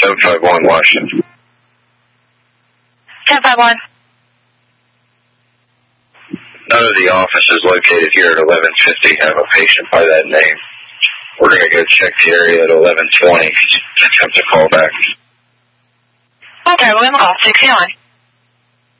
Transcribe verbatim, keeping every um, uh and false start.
seven five one Washington. ten five one. None of the offices located here at eleven fifty have a patient by that name. We're going to go check the area at eleven twenty. Attempt to call back. Okay, we're going to call sixty-nine.